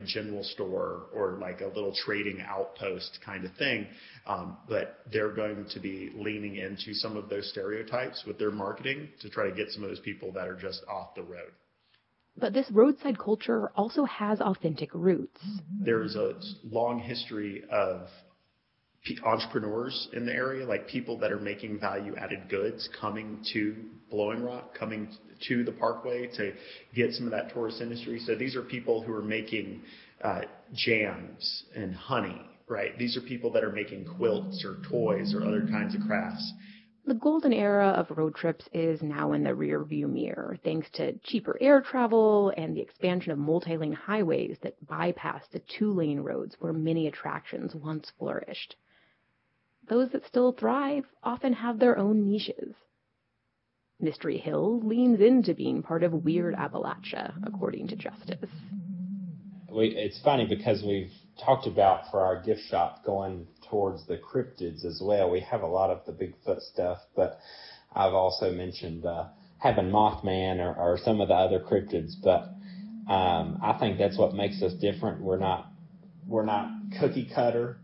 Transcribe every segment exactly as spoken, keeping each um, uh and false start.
general store or like a little trading outpost kind of thing. Um, but they're going to be leaning into some of those stereotypes with their marketing to try to get some of those people that are just off the road. But this roadside culture also has authentic roots. There's a long history of entrepreneurs in the area, like people that are making value-added goods coming to Blowing Rock, coming to the Parkway to get some of that tourist industry. So these are people who are making uh, jams and honey, right? These are people that are making quilts or toys or other kinds of crafts. The golden era of road trips is now in the rearview mirror, thanks to cheaper air travel and the expansion of multi-lane highways that bypass the two-lane roads where many attractions once flourished. Those that still thrive often have their own niches. Mystery Hill leans into being part of Weird Appalachia, according to Justice. We, it's funny because we've talked about for our gift shop going towards the cryptids as well. We have a lot of the Bigfoot stuff, but I've also mentioned uh, having Mothman or, or some of the other cryptids. But um, I think that's what makes us different. We're not we're not cookie cutter.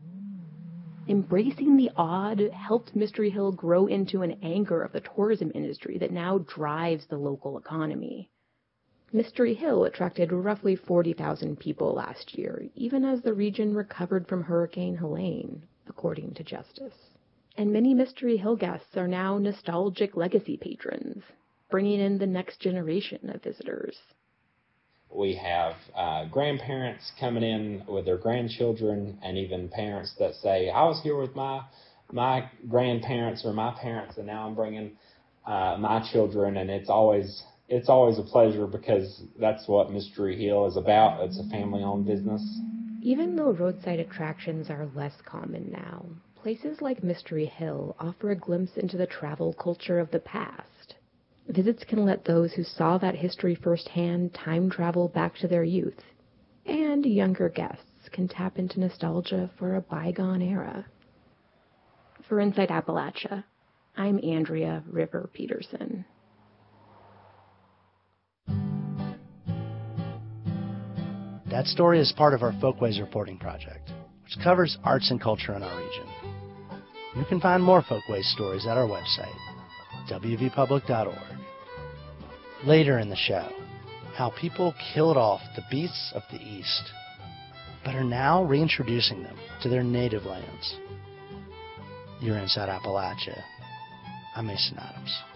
Embracing the odd helped Mystery Hill grow into an anchor of the tourism industry that now drives the local economy. Mystery Hill attracted roughly forty thousand people last year, even as the region recovered from Hurricane Helene, according to Justice. And many Mystery Hill guests are now nostalgic legacy patrons, bringing in the next generation of visitors. We have uh, grandparents coming in with their grandchildren, and even parents that say, I was here with my my grandparents or my parents, and now I'm bringing uh, my children, and it's always it's always a pleasure because that's what Mystery Hill is about. It's a family-owned business. Even though roadside attractions are less common now, places like Mystery Hill offer a glimpse into the travel culture of the past. Visits can let those who saw that history firsthand time travel back to their youth, and younger guests can tap into nostalgia for a bygone era. For Inside Appalachia, I'm Andrea River Peterson. That story is part of our Folkways reporting project, which covers arts and culture in our region. You can find more Folkways stories at our website, w v public dot org. Later in the show, how people killed off the beasts of the East, but are now reintroducing them to their native lands. You're Inside Appalachia. I'm Mason Adams.